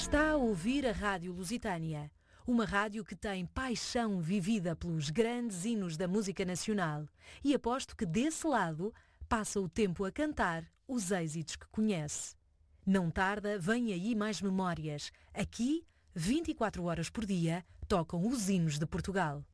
Está a ouvir a Rádio Lusitânia, uma rádio que tem paixão vivida pelos grandes hinos da música nacional, e aposto que desse lado passa o tempo a cantar os êxitos que conhece. Não tarda, vem aí mais memórias. Aqui, 24 horas por dia, tocam os hinos de Portugal.